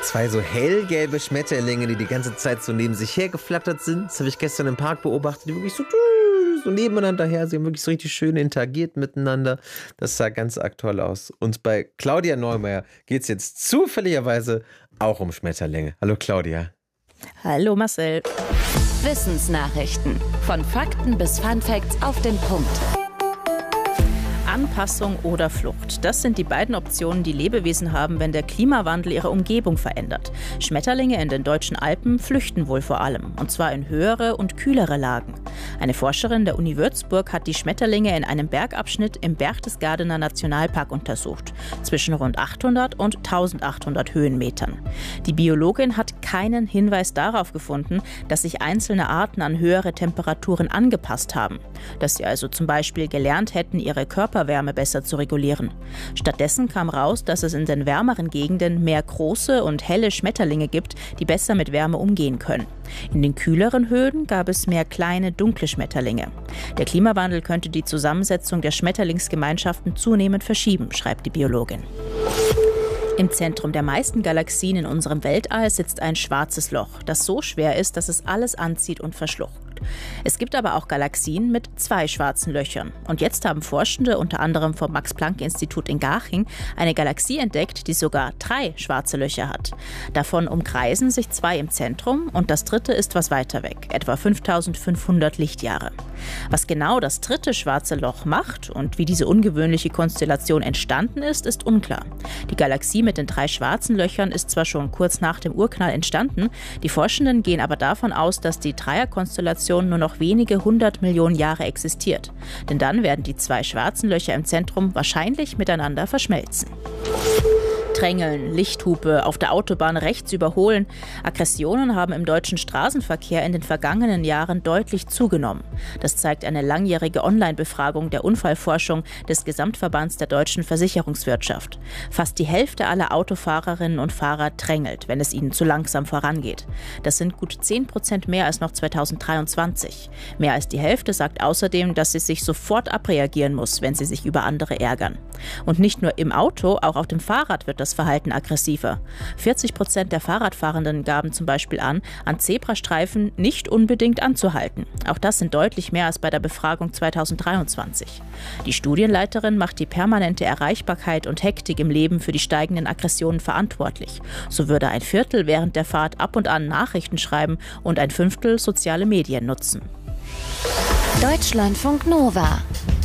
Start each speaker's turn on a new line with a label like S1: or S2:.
S1: 2 so hellgelbe Schmetterlinge, die ganze Zeit so neben sich hergeflattert sind. Das habe ich gestern im Park beobachtet, die wirklich so nebeneinander her. Sie haben wirklich so richtig schön interagiert miteinander. Das sah ganz arg toll aus. Und bei Claudia Neumeier geht es jetzt zufälligerweise auch um Schmetterlinge. Hallo Claudia.
S2: Hallo Marcel.
S3: Wissensnachrichten. Von Fakten bis Funfacts auf den Punkt.
S2: Anpassung oder Flucht. Das sind die beiden Optionen, die Lebewesen haben, wenn der Klimawandel ihre Umgebung verändert. Schmetterlinge in den deutschen Alpen flüchten wohl vor allem, und zwar in höhere und kühlere Lagen. Eine Forscherin der Uni Würzburg hat die Schmetterlinge in einem Bergabschnitt im Berchtesgadener Nationalpark untersucht, zwischen rund 800 und 1800 Höhenmetern. Die Biologin hat keinen Hinweis darauf gefunden, dass sich einzelne Arten an höhere Temperaturen angepasst haben, dass sie also zum Beispiel gelernt hätten, ihre Körperwärme besser zu regulieren. Stattdessen kam raus, dass es in den wärmeren Gegenden mehr große und helle Schmetterlinge gibt, die besser mit Wärme umgehen können. In den kühleren Höhen gab es mehr kleine, dunkle Schmetterlinge. Der Klimawandel könnte die Zusammensetzung der Schmetterlingsgemeinschaften zunehmend verschieben, schreibt die Biologin. Im Zentrum der meisten Galaxien in unserem Weltall sitzt ein schwarzes Loch, das so schwer ist, dass es alles anzieht und verschluckt. Es gibt aber auch Galaxien mit 2 schwarzen Löchern. Und jetzt haben Forschende, unter anderem vom Max-Planck-Institut in Garching, eine Galaxie entdeckt, die sogar 3 schwarze Löcher hat. Davon umkreisen sich 2 im Zentrum und das 3. ist was weiter weg, etwa 5500 Lichtjahre. Was genau das 3. schwarze Loch macht und wie diese ungewöhnliche Konstellation entstanden ist, ist unklar. Die Galaxie mit den 3 schwarzen Löchern ist zwar schon kurz nach dem Urknall entstanden, die Forschenden gehen aber davon aus, dass die Dreierkonstellation nur noch wenige 100 Millionen Jahre existiert. Denn dann werden die 2 schwarzen Löcher im Zentrum wahrscheinlich miteinander verschmelzen. Drängeln, Lichthupe, auf der Autobahn rechts überholen. Aggressionen haben im deutschen Straßenverkehr in den vergangenen Jahren deutlich zugenommen. Das zeigt eine langjährige Online-Befragung der Unfallforschung des Gesamtverbands der deutschen Versicherungswirtschaft. Fast die Hälfte aller Autofahrerinnen und Fahrer drängelt, wenn es ihnen zu langsam vorangeht. Das sind gut 10% mehr als noch 2023. Mehr als die Hälfte sagt außerdem, dass sie sich sofort abreagieren muss, wenn sie sich über andere ärgern. Und nicht nur im Auto, auch auf dem Fahrrad wird das Verhalten aggressiver. 40% der Fahrradfahrenden gaben zum Beispiel an Zebrastreifen nicht unbedingt anzuhalten. Auch das sind deutlich mehr als bei der Befragung 2023. Die Studienleiterin macht die permanente Erreichbarkeit und Hektik im Leben für die steigenden Aggressionen verantwortlich. So würde ein Viertel während der Fahrt ab und an Nachrichten schreiben und ein Fünftel soziale Medien nutzen.
S3: Deutschlandfunk Nova